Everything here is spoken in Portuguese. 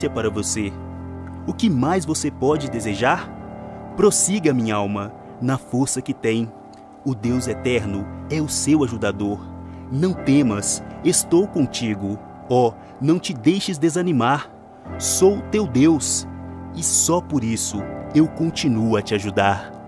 para você. O que mais você pode desejar? Prossiga, minha alma, na força que tem. O Deus eterno é o seu ajudador. Não temas, estou contigo. Ó, não te deixes desanimar. Sou teu Deus, e só por isso eu continuo a te ajudar.